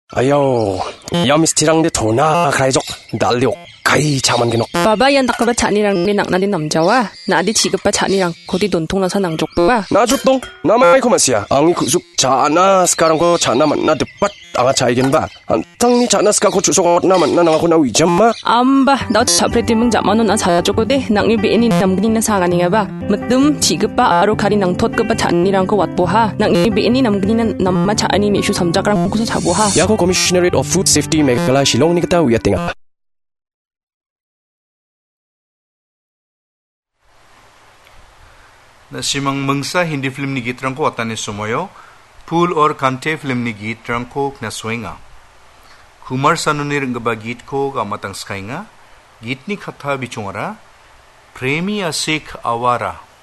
Ayo, ya misti랑 내 도나 가이족 날려 가이 자만게노. 바바얀 닭가바 잔이랑 내 낙나된 남자와 나디 지급바 잔이랑 고디 돈통나사 낭족부와 나 죽동 나마이 코마시야. 앙이 그숙 자나 스카랑 거 자나 만나 듣밭 앙아 차이겐 바. 안탕니 자나 스카 고 주소가 나 만나 나가 고나 위점마. 암바 나 차프레티밍 자마노 나 사야족고데 낙니 베니 남그니나 사가니가 바. 무뜸 지급바 아로 가리 낭톳급바 잔이랑 거 왓보하. 낙니 베니 남그니나 남마 자니 미슈 삼자가랑 고서 자보하. 야고 Commissionerate of Food Safety Meghalaya Shillong ni kita wiyatinga. Nasimang mangsa hindi film ni gitrang ko atane sumoyo, pool or kante film ni gitrang ko knaswenga. Kumar sanunir nga ba git ko kamatang skainga, git ni katha bichungara, premi asik awara.